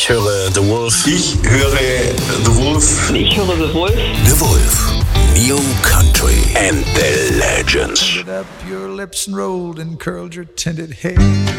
höre The Wolf. Ich höre The Wolf. Ich höre The Wolf. The Wolf. New Country and the Legends. Up your lips and rolled and curled your tinted hair.